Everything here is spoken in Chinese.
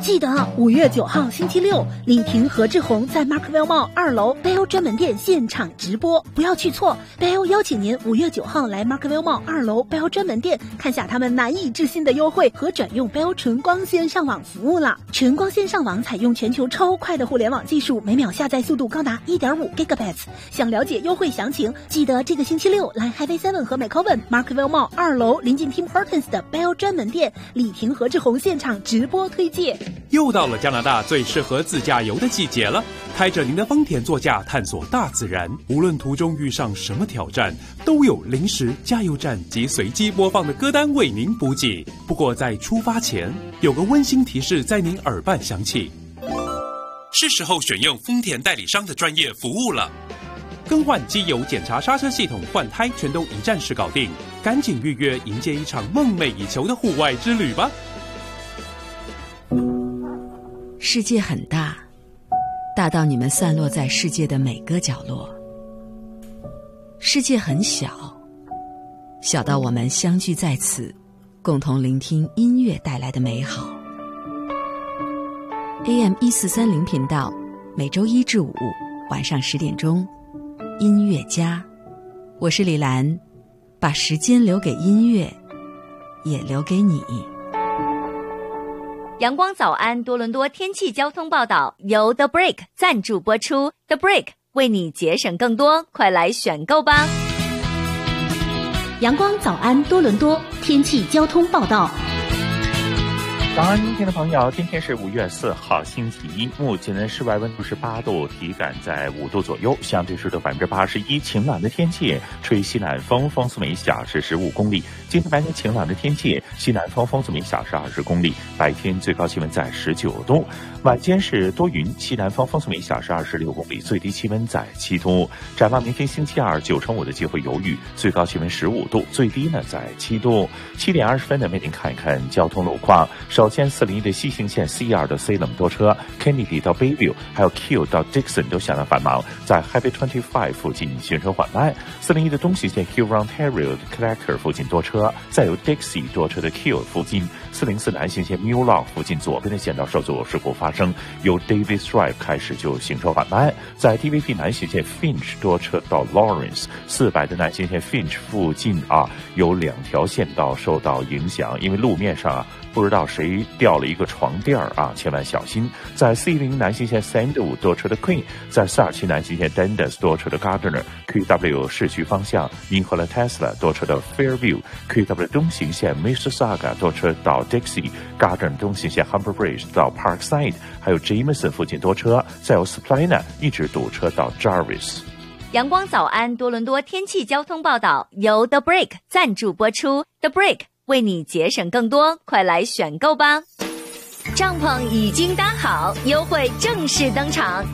记得5月9号星期六，李婷、何志宏在 Markwell Mall 2楼 Bell 专门店现场直播，不要去错。Bell 邀请您5月9号来 Markwell Mall 2楼 Bell 专门店，看下他们难以置信的优惠和转用 Bell 纯光纤上网服务了。纯光纤上网采用全球超快的互联网技术，每秒下载速度高达 1.5 Gigabits。想了解优惠详情，记得这个星期六来 Highway 7和 McCoven Markwell Mall 2楼临近 Tim Hortons 的 Bell 专门店，李婷、何志宏现场直播推介。 又到了加拿大最适合自驾游的季节了，开着您的丰田座驾探索大自然，无论途中遇上什么挑战，都有临时加油站及随机播放的歌单为您补给。不过在出发前，有个温馨提示在您耳畔响起，是时候选用丰田代理商的专业服务了。更换机油、检查刹车系统、换胎，全都一站式搞定，赶紧预约，迎接一场梦寐以求的户外之旅吧。 世界很大，大到你们散落在世界的每个角落；世界很小，小到我们相聚在此，共同聆听音乐带来的美好。AM1430频道，每周1至5晚上10点钟，音乐家，我是李兰，把时间留给音乐，也留给你。 阳光早安多伦多天气交通报道由 The Break 赞助播出。 The Break 为你节省更多，快来选购吧。 阳光早安多伦多天气交通报道。 早安，听众朋友，今天是5月4号星期一，目前的室外温度是8度，体感在5度左右，相对湿度81%，晴朗的天气，吹西南风，风速每小时15公里。今天白天晴朗的天气，西南风，风速每小时20公里，白天最高气温在19度，晚间是多云，西南风，风速每小时26公里，最低气温在7度。展望明天星期二，9成5的机会有雨，最高气温15度，最低呢在7度。7点20分呢，为您看一看交通路况。首先401的西行线 C2 到 Salem 多车， Kennedy 到 Bayview 还有 Keele 到 Dixon 都相当繁忙，在 Highway 25附近行车缓慢。401的东行线 Huron-Ontario 的 Collector 附近多车，再有 Dixie 多车的 Keele 附近。404南行线 Mulock 附近左边的线道受阻，事故发生，由 Davis Drive 开始就行车缓慢。在 DVP 南行线 Finch 多车到 Lawrence。400的南行线 Finch 附近有2条线道受到影响，因为路面上不知道谁掉了一个床垫千万小心。在410南行线 Sandwood 多车的 Queen， 在427南行线 Dundas 多车的 Gardner， QW 市区方向银河了 Tesla 多车的 Fairview， QW 东行线 Mississauga 多车到 Dixie， Gardner 东行线 Humber Bridge 到 Parkside， 还有 Jameson 附近多车，再有 Splina 一直堵车到 Jarvis。 阳光早安多伦多天气交通报道由 The Break 赞助播出。 The Break 为你节省更多，快来选购吧。帐篷已经搭好，优惠正式登场。